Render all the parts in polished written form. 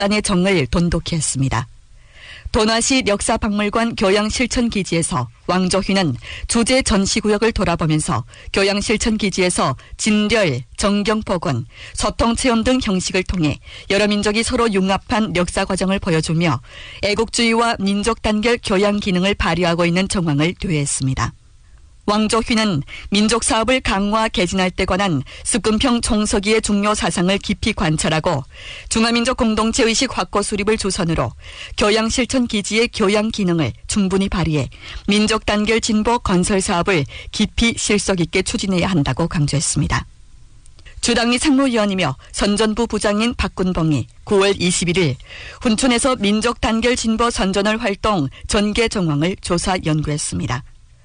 민족단의 정을 돈독히 했습니다. 돈화시 역사박물관 교양실천기지에서 왕조휘는 주재 전시구역을 돌아보면서 교양실천기지에서 진렬, 정경복원, 소통체험 등 형식을 통해 여러 민족이 서로 융합한 역사 과정을 보여주며 애국주의와 민족 단결 교양 기능을 발휘하고 있는 정황을 묘했습니다. 왕조휘는 민족 사업을 강화 개진할 때 관한 습근평 총서기의 중요 사상을 깊이 관찰하고 중화민족 공동체 의식 확고 수립을 주선으로 교양실천 기지의 교양 기능을 충분히 발휘해 민족 단결 진보 건설 사업을 깊이 실속 있게 추진해야 한다고 강조했습니다. 주당리 상무위원이며 선전부 부장인 박군봉이 9월 21일 훈촌에서 민족 단결 진보 선전월 활동 전개 정황을 조사 연구했습니다.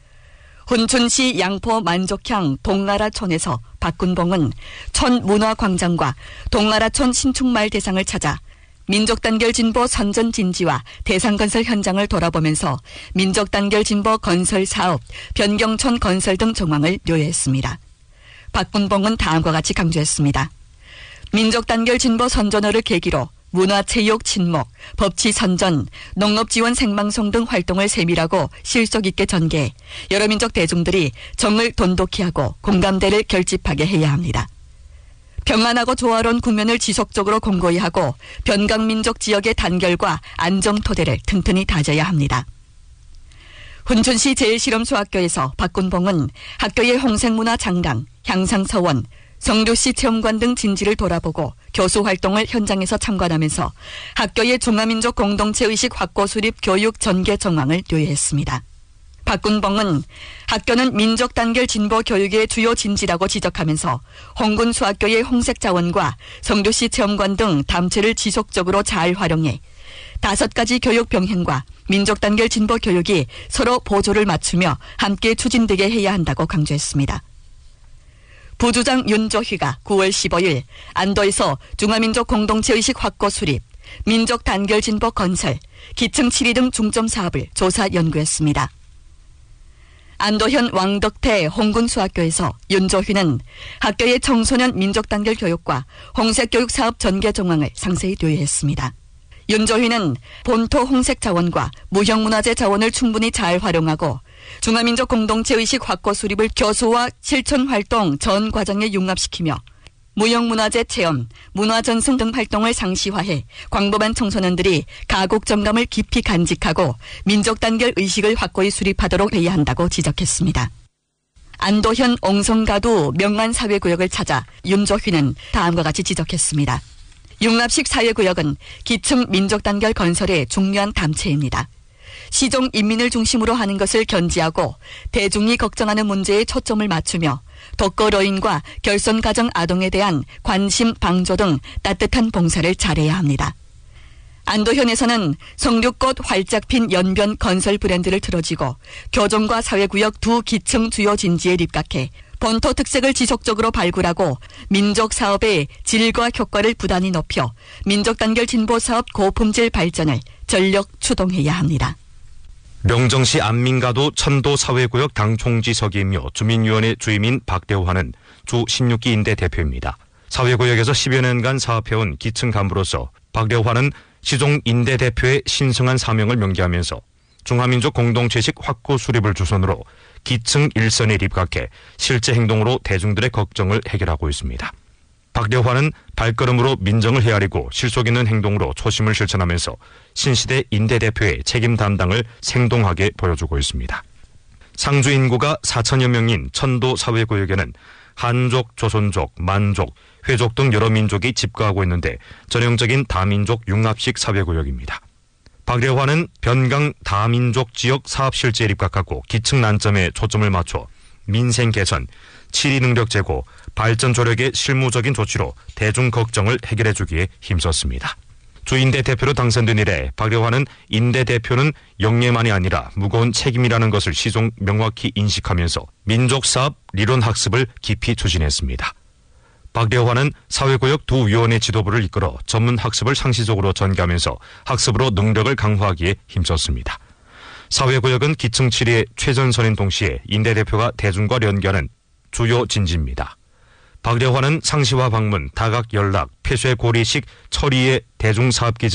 훈춘시 양포 만족향 동나라촌에서 박군봉은 촌 문화광장과 동나라촌 신축마을 대상을 찾아 민족단결 진보 선전 진지와 대상건설 현장을 돌아보면서 민족단결 진보 건설 사업, 변경촌 건설 등 정황을 묘했습니다. 박군봉은 다음과 같이 강조했습니다. 민족단결 진보 선전호를 계기로 문화체육 친목, 법치 선전, 농업지원 생방송 등 활동을 세밀하고 실속 있게 전개해 여러 민족 대중들이 정을 돈독히 하고 공감대를 결집하게 해야 합니다. 평안하고 조화로운 국면을 지속적으로 공고히 하고 변강민족 지역의 단결과 안정토대를 튼튼히 다져야 합니다. 훈춘시 제일실험소학교에서 박군봉은 학교의 홍색문화 장랑, 향상서원, 성교시 체험관 등 진지를 돌아보고 교수 활동을 현장에서 참관하면서 학교의 중화민족 공동체의식 확고 수립 교육 전개 정황을 묘했습니다. 박군봉은 학교는 민족 단결 진보 교육의 주요 진지라고 지적하면서 홍군수학교의 홍색자원과 성교시 체험관 등 담체를 지속적으로 잘 활용해 5가지 교육 병행과 민족 단결 진보 교육이 서로 보조를 맞추며 함께 추진되게 해야 한다고 강조했습니다. 부주장 윤조휘가 9월 15일 안도에서 중화민족 공동체의식 확고 수립, 민족 단결 진보 건설, 기층 7위 등 중점 사업을 조사 연구했습니다. 안도현 왕덕태 홍군수학교에서 윤조휘는 학교의 청소년 민족 단결 교육과 홍색교육 사업 전개 정황을 상세히 묘했습니다. 윤조휘는 본토 홍색 자원과 무형문화재 자원을 충분히 잘 활용하고 중화민족 공동체의식 확고 수립을 교수와 실천활동 전 과정에 융합시키며 무형문화재 체험, 문화전승 등 활동을 상시화해 광범한 청소년들이 가곡정감을 깊이 간직하고 민족 단결 의식을 확고히 수립하도록 해야 한다고 지적했습니다. 안도현 옹성가도 명안사회구역을 찾아 윤조휘는 다음과 같이 지적했습니다. 융합식 사회구역은 기층 민족 단결 건설의 중요한 담체입니다. 시종 인민을 중심으로 하는 것을 견지하고 대중이 걱정하는 문제에 초점을 맞추며 독거노인과 결손가정 아동에 대한 관심, 방조 등 따뜻한 봉사를 잘해야 합니다. 안도현에서는 성륙꽃 활짝 핀 연변 건설 브랜드를 틀어지고 교정과 사회구역 두 기층 주요 진지에 입각해 본토 특색을 지속적으로 발굴하고 민족 사업의 질과 효과를 부단히 높여 민족 단결 진보 사업 고품질 발전을 전력 추동해야 합니다. 명정시 안민가도 천도 사회구역 당총지서기이며 주민위원회 주임인 박대화는 주 16기 인대 대표입니다. 사회구역에서 10여 년간 사업해온 기층 간부로서 박대화는 시종 인대 대표의 신성한 사명을 명기하면서 중화민족 공동체식 확고 수립을 주선으로 기층 일선에 입각해 실제 행동으로 대중들의 걱정을 해결하고 있습니다. 박대화는 발걸음으로 민정을 헤아리고 실속 있는 행동으로 초심을 실천하면서 신시대 인대 대표의 책임 담당을 생동하게 보여주고 있습니다. 상주 인구가 4천여 명인 천도 사회구역에는 한족, 조선족, 만족, 회족 등 여러 민족이 집거하고 있는데 전형적인 다민족 융합식 사회구역입니다. 박대화는 변강 다민족 지역 사업 실제에 입각하고 기층 난점에 초점을 맞춰 민생 개선, 치리 능력 제고, 발전 조력의 실무적인 조치로 대중 걱정을 해결해 주기에 힘썼습니다. 주인대 대표로 당선된 이래 박대화는 인대 대표는 영예만이 아니라 무거운 책임이라는 것을 시종 명확히 인식하면서 민족사업理論학습을 깊이 추진했습니다. 박대화는 사회구역 두 위원회 지도부를 이끌어 전문 학습을 상시적으로 전개하면서 학습으로 능력을 강화하기에 힘썼습니다. 사회구역은 기층 7위의 최전선인 동시에 인대 대표가 대중과 연계하는 주요 진지입니다. 박대환은 상시와 방문, 다각 연락, 폐쇄 고리식 처리의 대중사업기준